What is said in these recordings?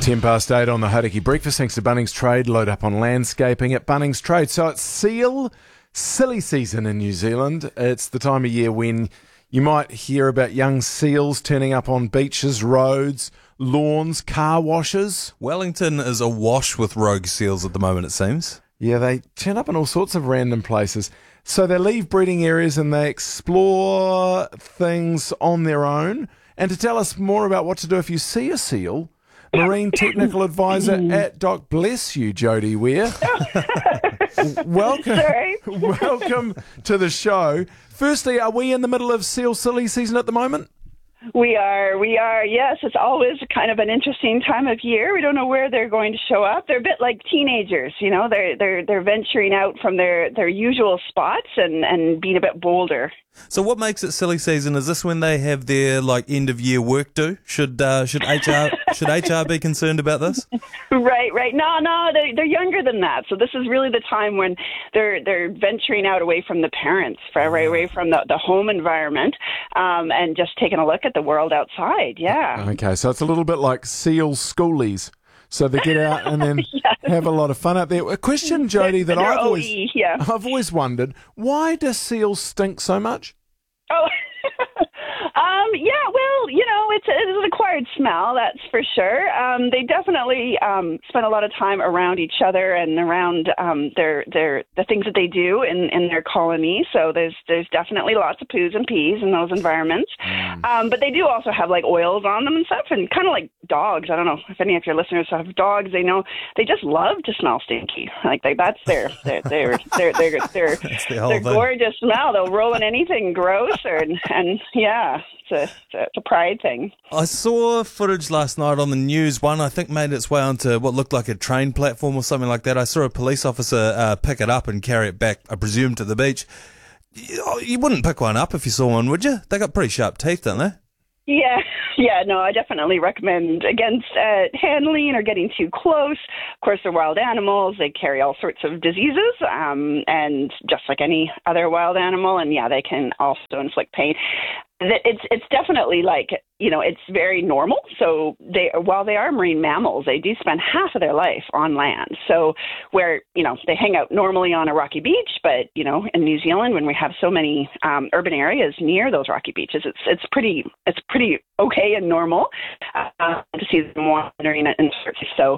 10 past 8 on the Hauraki Breakfast, thanks to Bunnings Trade. Load up on landscaping at Bunnings Trade. So it's silly season in New Zealand. It's the time of year when you might hear about young seals turning up on beaches, roads, lawns, car washes. Wellington is awash with rogue seals at the moment, it seems. Yeah, they turn up in all sorts of random places. So they leave breeding areas and they explore things on their own. And to tell us more about what to do if you see a seal, Marine Technical Advisor at Doc Bless You, Jodie Weir. Welcome to the show. Firstly, are we in the middle of seal silly season at the moment? We are. Yes, it's always kind of an interesting time of year. We don't know where they're going to show up. They're a bit like teenagers, you know. They're venturing out from their usual spots and being a bit bolder. So what makes it silly season? Is this when they have their end of year work due? Should HR be concerned about this? Right. No, they're younger than that. So this is really the time when they're venturing out away from the parents, away from the home environment, and just taking a look at the world outside. Yeah. Okay, so it's a little bit like seal schoolies. So they get out and then have a lot of fun out there. A question, Jodie, that I've always wondered: why do seals stink so much? Oh. Well, it's an acquired smell, that's for sure. They definitely spend a lot of time around each other and around the things that they do in their colony. So there's definitely lots of poos and pees in those environments. But they do also have oils on them and stuff, and kind of like dogs. I don't know if any of your listeners have dogs. They know they just love to smell stinky. That's their gorgeous smell. They'll roll in anything gross and yeah. It's a pride thing. I saw footage last night on the news. One, I think, made its way onto what looked like a train platform or something like that. I saw a police officer pick it up and carry it back, I presume, to the beach. You wouldn't pick one up if you saw one, would you? They got pretty sharp teeth, don't they? Yeah, no, I definitely recommend against handling or getting too close. Of course, they're wild animals. They carry all sorts of diseases, and just like any other wild animal, and yeah, they can also inflict pain. It's definitely it's very normal. So while they are marine mammals, they do spend half of their life on land. So where, they hang out normally on a rocky beach, but, in New Zealand, when we have so many urban areas near those rocky beaches, it's pretty okay and normal to see them wandering in search. So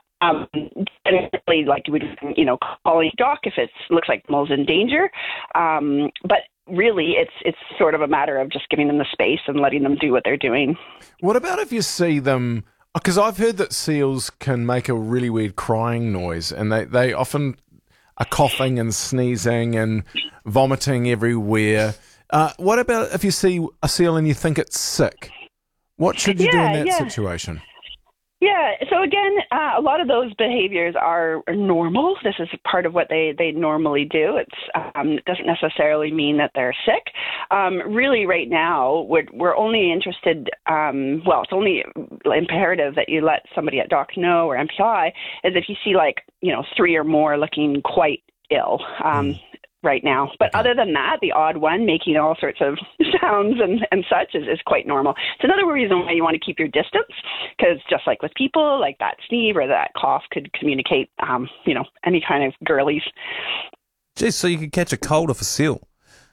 definitely calling Doc if it looks like the mole's in danger. But really, it's sort of a matter of just giving them the space and letting them do what they're doing. What about if you see them? Because I've heard that seals can make a really weird crying noise, and they often are coughing and sneezing and vomiting everywhere. What about if you see a seal and you think it's sick? What should you do in that situation? Yeah, so again, a lot of those behaviors are normal. This is part of what they normally do. It doesn't necessarily mean that they're sick. Really, right now, we're only interested, it's only imperative that you let somebody at Doc know or MPI is if you see 3 or more looking quite ill. Right now. But other than that, the odd one making all sorts of sounds and such is quite normal. It's another reason why you want to keep your distance, because just like with people, that sneeze or that cough could communicate, any kind of girlies. Geez, so you could catch a cold off a seal.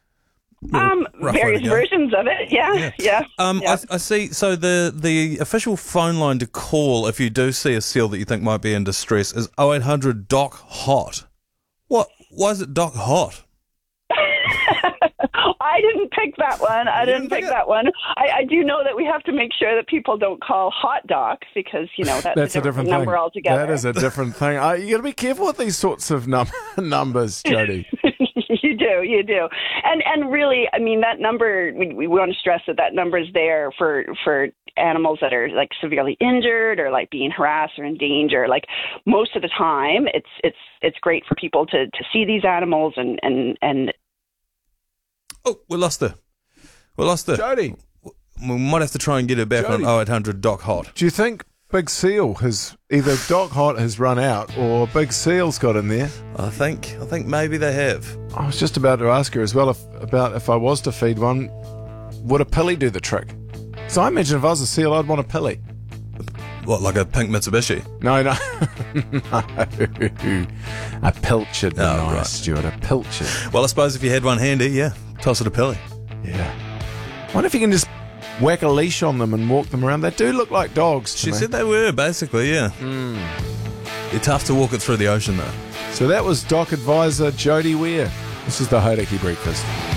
Various versions of it, yeah. I see. So the official phone line to call if you do see a seal that you think might be in distress is 0800 Doc Hot. What? Why is it Doc Hot? I didn't pick that one. I do know that we have to make sure that people don't call Hot Doc because, that's a different number thing. Altogether. That is a different thing. You got to be careful with these sorts of numbers, Jodie. You do. And really, that number, we want to stress that number is there for animals that are severely injured or being harassed or in danger. Most of the time, it's great for people to see these animals and Oh, we lost her. Jodie. We might have to try and get her back on 0800 Doc Hot. Do you think Big Seal has either Doc Hot has run out or Big Seal's got in there? I think maybe they have. I was just about to ask her as well if I was to feed one, would a pilly do the trick? So I imagine if I was a seal, I'd want a pilly. What, like a pink Mitsubishi? No. A pilchard, Oh, nice, right. Stuart. A pilchard. Well, I suppose if you had one handy, yeah, toss it a pilly. Yeah. I wonder if you can just whack a leash on them and walk them around. They do look like dogs to She me. said they were, basically, yeah. You're tough to walk it through the ocean, though. So that was Doc Advisor Jody Weir. This is the Hauraki Breakfast.